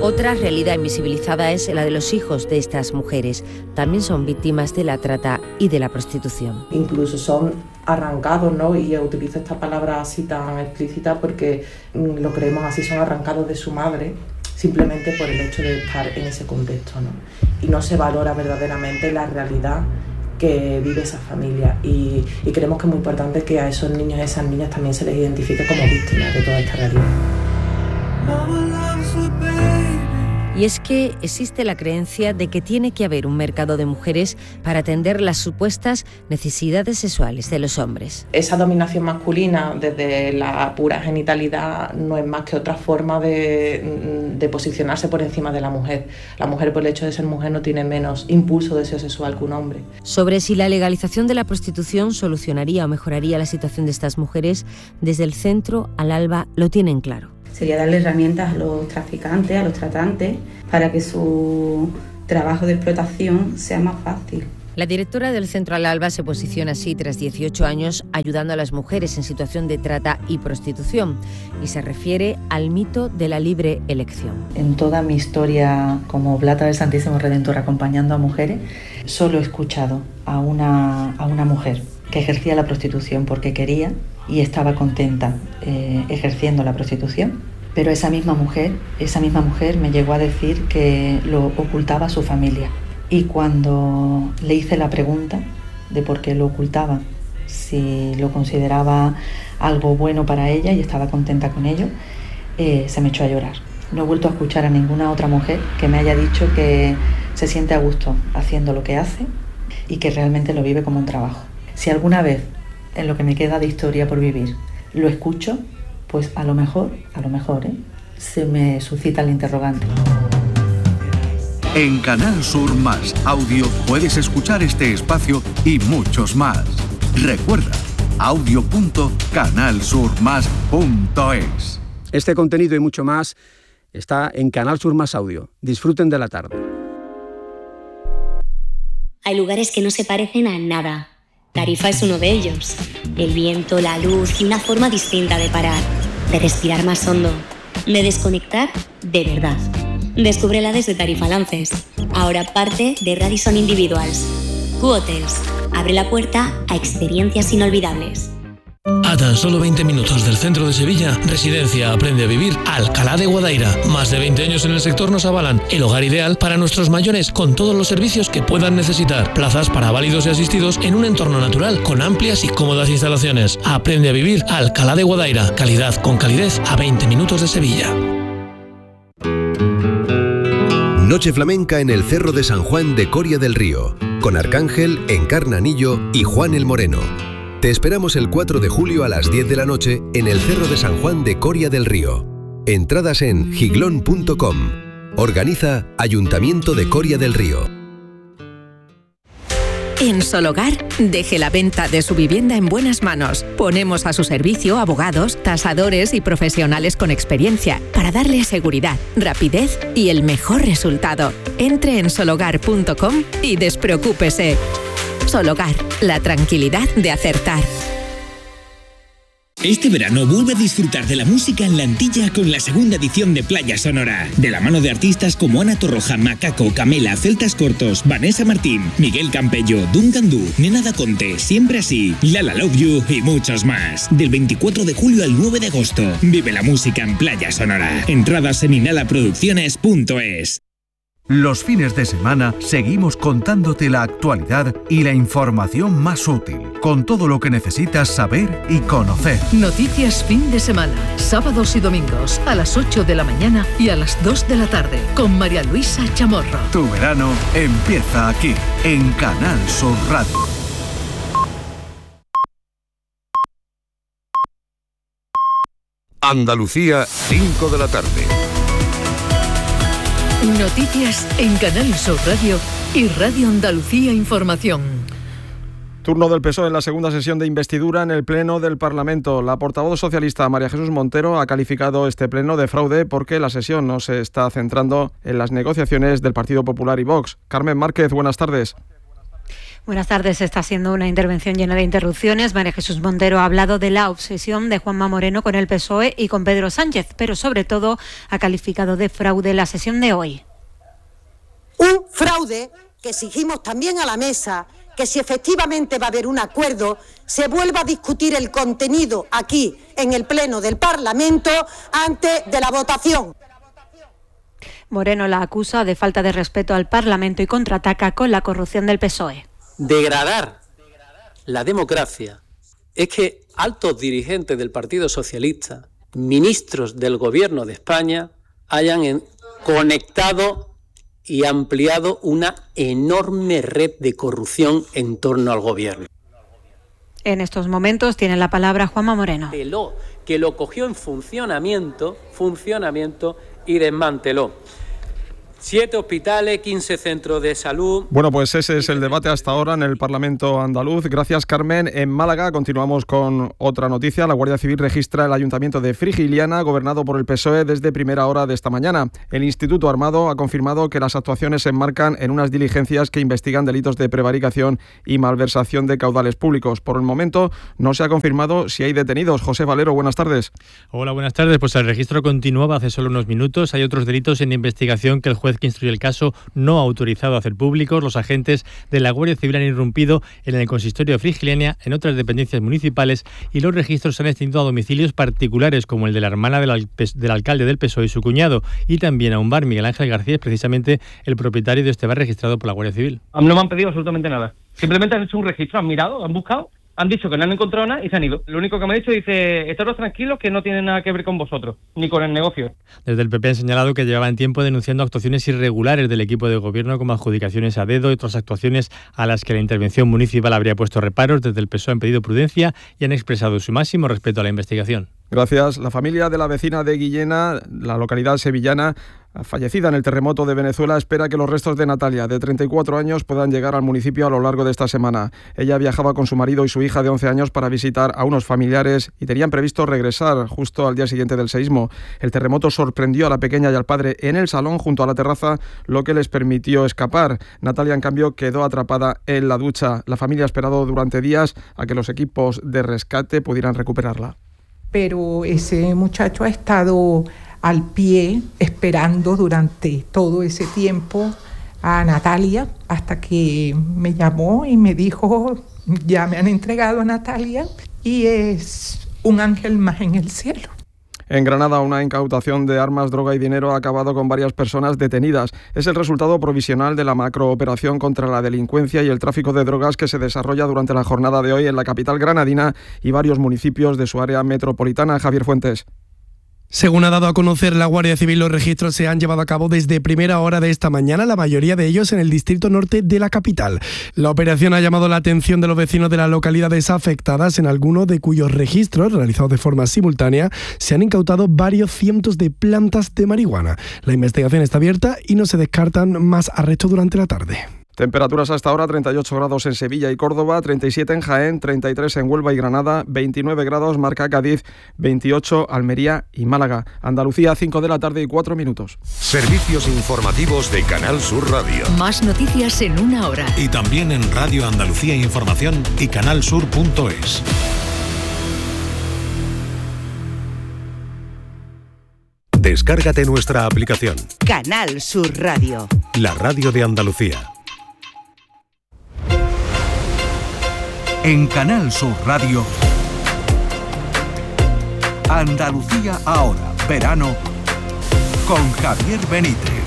Otra realidad invisibilizada es la de los hijos de estas mujeres. También son víctimas de la trata y de la prostitución. Incluso son arrancados, ¿no? Y utilizo esta palabra así tan explícita porque lo creemos así, son arrancados de su madre simplemente por el hecho de estar en ese contexto, ¿no? Y no se valora verdaderamente la realidad que vive esa familia y creemos que es muy importante que a esos niños y a esas niñas también se les identifique como víctimas de toda esta realidad. Y es que existe la creencia de que tiene que haber un mercado de mujeres para atender las supuestas necesidades sexuales de los hombres. Esa dominación masculina desde la pura genitalidad no es más que otra forma de posicionarse por encima de la mujer. La mujer, por el hecho de ser mujer, no tiene menos impulso de deseo sexual que un hombre. Sobre si la legalización de la prostitución solucionaría o mejoraría la situación de estas mujeres, desde el Centro Al Alba lo tienen claro. Sería darle herramientas a los traficantes, a los tratantes, para que su trabajo de explotación sea más fácil. La directora del Centro Al Alba se posiciona así tras 18 años ayudando a las mujeres en situación de trata y prostitución y se refiere al mito de la libre elección. En toda mi historia como Beata del Santísimo Redentor acompañando a mujeres, solo he escuchado a una mujer que ejercía la prostitución porque quería y estaba contenta ejerciendo la prostitución, pero esa misma mujer me llegó a decir que lo ocultaba a su familia. Y cuando le hice la pregunta de por qué lo ocultaba, si lo consideraba algo bueno para ella y estaba contenta con ello, se me echó a llorar. No he vuelto a escuchar a ninguna otra mujer que me haya dicho que se siente a gusto haciendo lo que hace y que realmente lo vive como un trabajo. Si alguna vez, en lo que me queda de historia por vivir, lo escucho, pues a lo mejor, se me suscita el interrogante. En Canal Sur Más Audio puedes escuchar este espacio y muchos más. Recuerda, audio.canalsurmas.es. Este contenido y mucho más está en Canal Sur Más Audio. Disfruten de la tarde. Hay lugares que no se parecen a nada. Tarifa es uno de ellos. El viento, la luz y una forma distinta de parar, de respirar más hondo, de desconectar de verdad. Descúbrela desde Tarifa Lances, ahora parte de Radisson Individuals. Q-Hotels, abre la puerta a experiencias inolvidables. A tan solo 20 minutos del centro de Sevilla, Residencia Aprende a Vivir Alcalá de Guadaira. Más de 20 años en el sector nos avalan el hogar ideal para nuestros mayores con todos los servicios que puedan necesitar. Plazas para válidos y asistidos en un entorno natural con amplias y cómodas instalaciones. Aprende a Vivir Alcalá de Guadaira. Calidad con calidez a 20 minutos de Sevilla. Noche flamenca en el Cerro de San Juan de Coria del Río, con Arcángel, Encarnanillo y Juan el Moreno. Te esperamos el 4 de julio a las 10 de la noche en el Cerro de San Juan de Coria del Río. Entradas en giglón.com. Organiza Ayuntamiento de Coria del Río. En Sologar, deje la venta de su vivienda en buenas manos. Ponemos a su servicio abogados, tasadores y profesionales con experiencia para darle seguridad, rapidez y el mejor resultado. Entre en sologar.com y despreocúpese. Sologar, la tranquilidad de acertar. Este verano vuelve a disfrutar de la música en la Antilla con la segunda edición de Playa Sonora. De la mano de artistas como Ana Torroja, Macaco, Camela, Celtas Cortos, Vanessa Martín, Miguel Campello, Duncan Du, Nena Da Conte, Siempre Así, Lala Love You y muchos más. Del 24 de julio al 9 de agosto. Vive la música en Playa Sonora. Entradas en inhalaproducciones.es. Los fines de semana seguimos contándote la actualidad y la información más útil, con todo lo que necesitas saber y conocer. Noticias fin de semana, sábados y domingos, a las 8 de la mañana y a las 2 de la tarde, con María Luisa Chamorro. Tu verano empieza aquí, en Canal Sur Radio. Andalucía, 5 de la tarde. Noticias en Canal Sur Radio y Radio Andalucía Información. Turno del PSOE en la segunda sesión de investidura en el Pleno del Parlamento. La portavoz socialista María Jesús Montero ha calificado este pleno de fraude porque la sesión no se está centrando en las negociaciones del Partido Popular y Vox. Carmen Márquez, buenas tardes. Buenas tardes. Está siendo una intervención llena de interrupciones. María Jesús Montero ha hablado de la obsesión de Juanma Moreno con el PSOE y con Pedro Sánchez, pero sobre todo ha calificado de fraude la sesión de hoy. Un fraude que exigimos también a la mesa, que si efectivamente va a haber un acuerdo, se vuelva a discutir el contenido aquí, en el Pleno del Parlamento, antes de la votación. Moreno la acusa de falta de respeto al Parlamento y contraataca con la corrupción del PSOE. Degradar la democracia es que altos dirigentes del Partido Socialista, ministros del Gobierno de España, hayan conectado y ampliado una enorme red de corrupción en torno al Gobierno. En estos momentos tiene la palabra Juanma Moreno. Que lo cogió en funcionamiento y desmanteló. 7 hospitales, 15 centros de salud. Bueno, pues ese es el debate hasta ahora en el Parlamento andaluz. Gracias, Carmen. En Málaga continuamos con otra noticia. La Guardia Civil registra el Ayuntamiento de Frigiliana, gobernado por el PSOE desde primera hora de esta mañana. El Instituto Armado ha confirmado que las actuaciones se enmarcan en unas diligencias que investigan delitos de prevaricación y malversación de caudales públicos. Por el momento no se ha confirmado si hay detenidos. José Valero, buenas tardes. Hola, buenas tardes. Pues el registro continuaba hace solo unos minutos. Hay otros delitos en investigación que el juez que instruye el caso no ha autorizado a hacer públicos. Los agentes de la Guardia Civil han irrumpido en el consistorio de Frigiliana, en otras dependencias municipales, y los registros se han extendido a domicilios particulares, como el de la hermana del alcalde del PSOE y su cuñado, y también a un bar. Miguel Ángel García es precisamente el propietario de este bar registrado por la Guardia Civil. No me han pedido absolutamente nada. Simplemente han hecho un registro, han mirado, han buscado, han dicho que no han encontrado nada y se han ido. Lo único que me ha dicho, dice, estaros tranquilos que no tiene nada que ver con vosotros, ni con el negocio. Desde el PP han señalado que llevaban tiempo denunciando actuaciones irregulares del equipo de gobierno, como adjudicaciones a dedo y otras actuaciones a las que la intervención municipal habría puesto reparos. Desde el PSOE han pedido prudencia y han expresado su máximo respeto a la investigación. Gracias. La familia de la vecina de Guillena, la localidad sevillana, fallecida en el terremoto de Venezuela, espera que los restos de Natalia, de 34 años, puedan llegar al municipio a lo largo de esta semana. Ella viajaba con su marido y su hija de 11 años para visitar a unos familiares y tenían previsto regresar justo al día siguiente del seísmo. El terremoto sorprendió a la pequeña y al padre en el salón junto a la terraza, lo que les permitió escapar. Natalia, en cambio, quedó atrapada en la ducha. La familia ha esperado durante días a que los equipos de rescate pudieran recuperarla. Pero ese muchacho ha estado al pie esperando durante todo ese tiempo a Natalia, hasta que me llamó y me dijo, ya me han entregado a Natalia y es un ángel más en el cielo. En Granada, una incautación de armas, droga y dinero ha acabado con varias personas detenidas. Es el resultado provisional de la macrooperación contra la delincuencia y el tráfico de drogas que se desarrolla durante la jornada de hoy en la capital granadina y varios municipios de su área metropolitana. Javier Fuentes. Según ha dado a conocer la Guardia Civil, los registros se han llevado a cabo desde primera hora de esta mañana, la mayoría de ellos en el distrito norte de la capital. La operación ha llamado la atención de los vecinos de las localidades afectadas, en alguno de cuyos registros, realizados de forma simultánea, se han incautado varios cientos de plantas de marihuana. La investigación está abierta y no se descartan más arrestos durante la tarde. Temperaturas hasta ahora: 38 grados en Sevilla y Córdoba, 37 en Jaén, 33 en Huelva y Granada, 29 grados marca Cádiz, 28 Almería y Málaga. Andalucía, 5 de la tarde y 4 minutos. Servicios informativos de Canal Sur Radio. Más noticias en una hora. Y también en Radio Andalucía Información y canalsur.es. Descárgate nuestra aplicación. Canal Sur Radio. La radio de Andalucía. En Canal Sur Radio, Andalucía ahora, verano, con Javier Benítez.